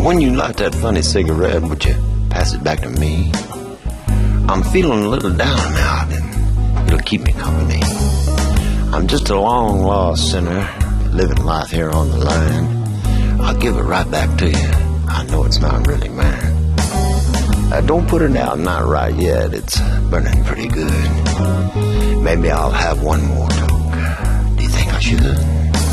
when you light that funny cigarette, would you pass it back to me? I'm feeling a little down and out, and it'll keep me company. I'm just a long lost sinner, living life here on the line. I'll give it right back to you. I know it's not really mine. Don't put it out, not right yet. It's burning pretty good. Maybe I'll have one more toke. Do you think I should?